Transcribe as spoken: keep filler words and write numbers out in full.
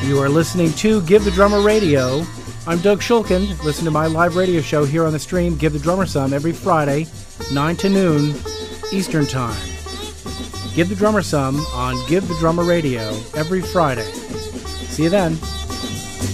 You are listening to Give the Drummer Radio. I'm Doug Shulkin. Listen to my live radio show here on the stream, Give the Drummer Some, every Friday, nine to noon, Eastern Time. Give the Drummer Some on Give the Drummer Radio every Friday. See you then.